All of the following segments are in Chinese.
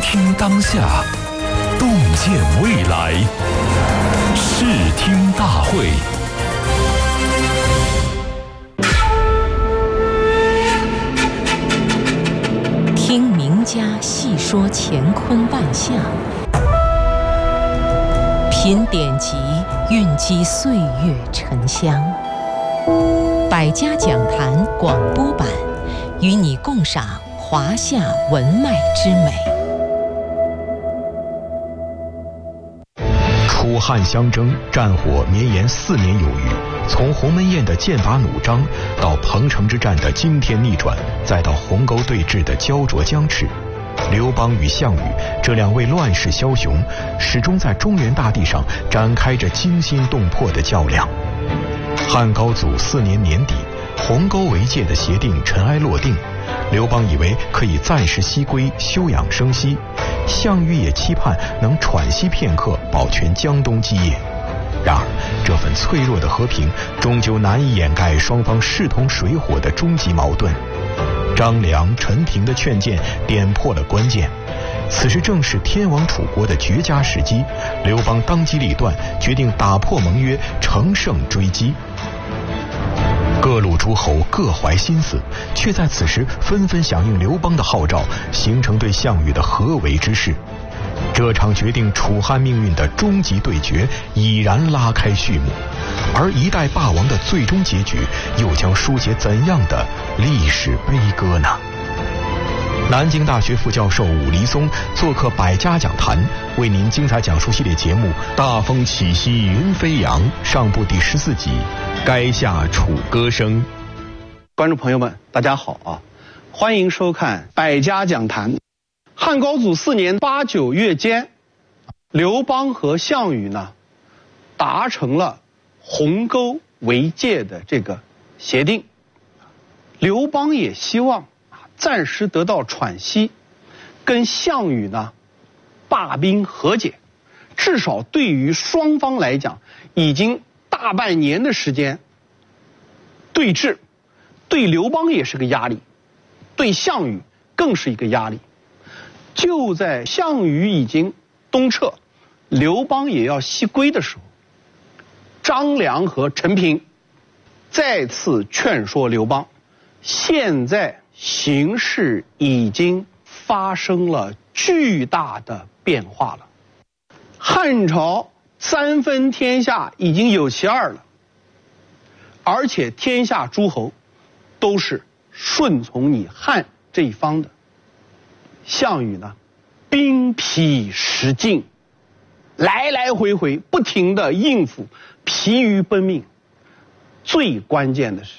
听当下，洞见未来。视听大会。 听名家细说乾坤万象，品典籍蕴积岁月沉香。百家讲坛广播版，与你共赏华夏文脉之美。 楚汉相争，战火绵延4年有余，从鸿门宴的剑拔弩张，到彭城之战的惊天逆转，再到鸿沟对峙的焦灼僵持，刘邦与项羽这2位乱世枭雄，始终在中原大地上展开着惊心动魄的较量。汉高祖4年年底，鸿沟为界的协定尘埃落定，刘邦以为可以暂时西归，休养生息，项羽也期盼能喘息片刻，保全江东基业。然而这份脆弱的和平终究难以掩盖双方势同水火的终极矛盾。张良、陈平的劝谏点破了关键，此时正是天王楚国的绝佳时机，刘邦当机立断，决定打破盟约，乘胜追击。各路诸侯各怀心思，却在此时纷纷响应刘邦的号召，形成对项羽的合围之势。这场决定楚汉命运的终极对决已然拉开序幕，而一代霸王的最终结局又将书写怎样的历史悲歌呢？南京大学副教授武黎松做客百家讲坛，为您精彩讲述系列节目《大风起兮云飞扬》上部第14集《垓下楚歌声》。 观众朋友们，大家好啊！欢迎收看百家讲坛。汉高祖4年8、9月间，刘邦和项羽呢达成了鸿沟为界的这个协定。刘邦也希望暂时得到喘息，跟项羽呢罢兵和解，至少对于双方来讲，已经大半年的时间对峙，对刘邦也是个压力，对项羽更是一个压力。就在项羽已经东撤，刘邦也要西归的时候，张良和陈平再次劝说刘邦，现在形势已经发生了巨大的变化了。汉朝3分天下已经有其2了，而且天下诸侯都是顺从你汉这一方的。项羽呢，兵疲食尽，来来回回不停地应付，疲于奔命。最关键的是，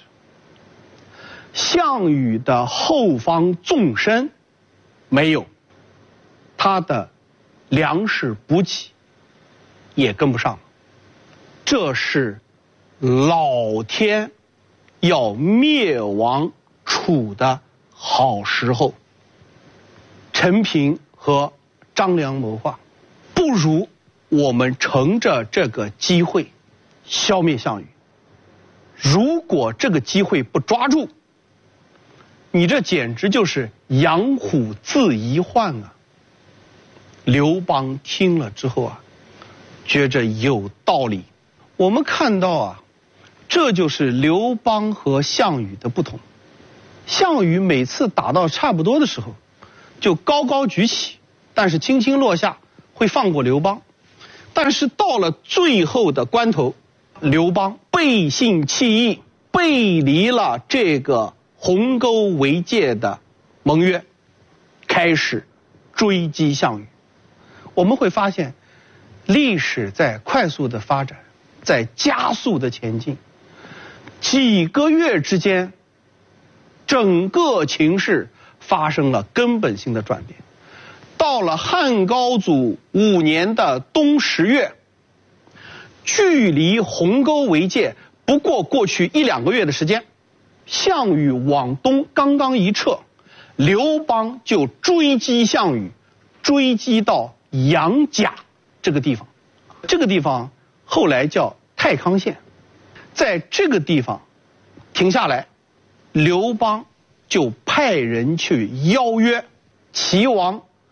项羽的后方纵深没有，他的粮食补给也跟不上，这是老天要灭亡楚的好时候。陈平和张良谋划，不如我们乘着这个机会消灭项羽。如果这个机会不抓住，你这简直就是养虎自遗患啊！刘邦听了之后啊，觉着有道理。我们看到啊，这就是刘邦和项羽的不同。项羽每次打到差不多的时候，就高高举起，但是轻轻落下，会放过刘邦。但是到了最后的关头，刘邦背信弃义，背离了这个鸿沟为界的盟约，开始追击项羽。我们会发现，历史在快速的发展，在加速的前进。几个月之间，整个情势发生了根本性的转变。到了汉高祖5年的冬10月，距离鸿沟为界不过去1-2个月的时间，项羽往东刚刚一撤，刘邦就追击项羽，追击到杨贾这个地方。这个地方后来叫太康县。在这个地方停下来，刘邦就派人去邀约齐王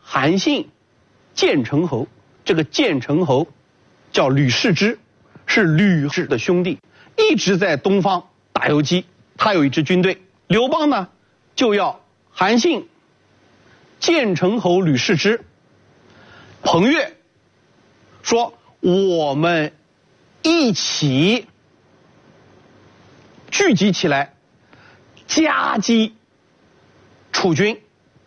韩信、建成侯，这个建成侯叫吕氏之，是吕氏的兄弟，一直在东方打游击。他有一支军队，刘邦呢就要韩信、建成侯吕氏之、彭越说我们一起聚集起来夹击楚军。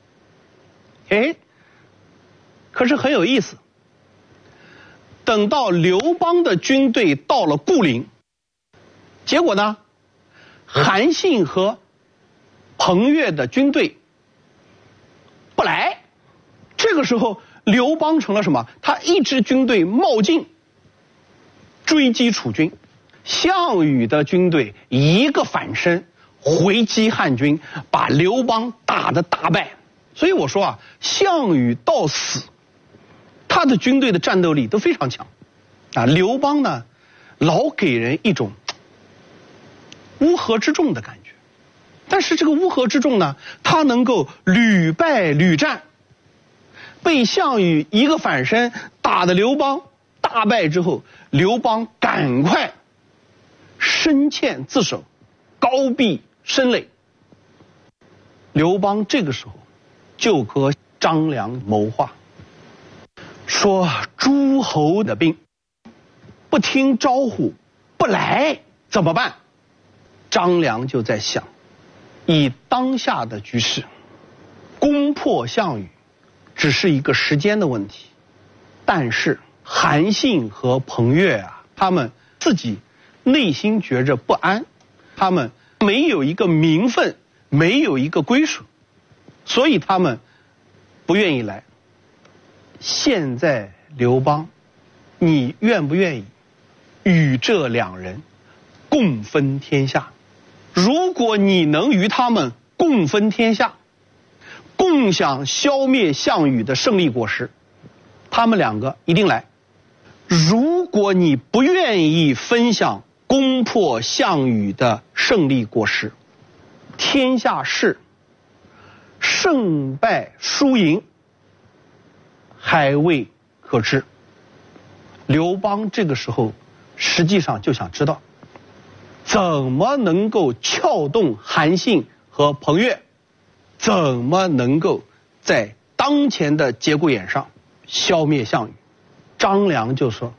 可是很有意思，等到刘邦的军队到了固陵，结果呢，韩信和彭越的军队不来。这个时候刘邦成了什么？他一支军队冒进追击楚军，项羽的军队一个反身回击汉军，把刘邦打得大败。所以我说啊，项羽到死，他的军队的战斗力都非常强啊。刘邦呢，老给人一种乌合之众的感觉，但是这个乌合之众呢，他能够屡败屡战，被项羽一个反身打得刘邦大败之后，刘邦赶快深陷自守，高壁深垒。刘邦这个时候就和张良谋划，说诸侯的兵不听招呼不来怎么办？张良就在想，以当下的局势，攻破项羽只是一个时间的问题。但是韩信和彭越啊，他们自己内心觉着不安，他们没有一个名分，没有一个归属，所以他们不愿意来。现在刘邦，你愿不愿意与这两人共分天下？如果你能与他们共分天下，共享消灭项羽的胜利果实，他们两个一定来。如果你不愿意分享攻破项羽的胜利果实，天下事胜败输赢还未可知。刘邦这个时候实际上就想知道，怎么能够撬动韩信和彭越，怎么能够在当前的节骨眼上消灭项羽。张良就说，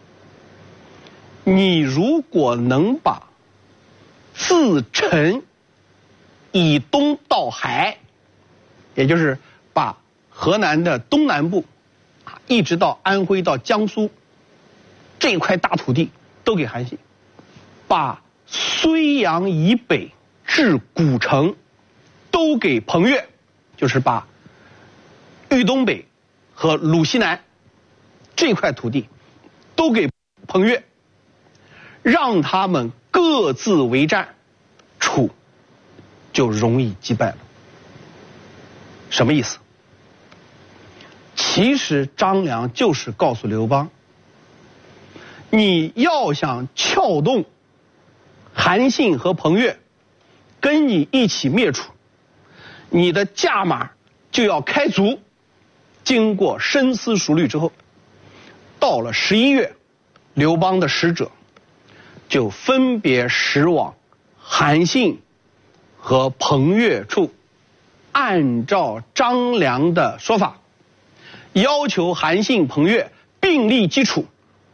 你如果能把自陈以东到海，也就是把河南的东南部一直到安徽到江苏这一块大土地都给韩信，把睢阳以北至古城都给彭越，就是把豫东北和鲁西南这块土地都给彭越，让他们各自为战，楚就容易击败了。什么意思？其实张良就是告诉刘邦，你要想撬动韩信和彭越跟你一起灭楚，你的价码就要开足。经过深思熟虑之后，到了11月，刘邦的使者就分别驶往韩信和彭越处，按照张良的说法，要求韩信、彭越并立击楚，